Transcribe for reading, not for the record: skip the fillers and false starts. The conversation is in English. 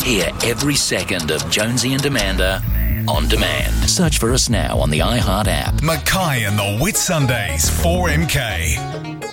Hear every second of Jonesy and Amanda on demand. Search for us now on the iHeart app. Mackay and the Whitsundays 4MK.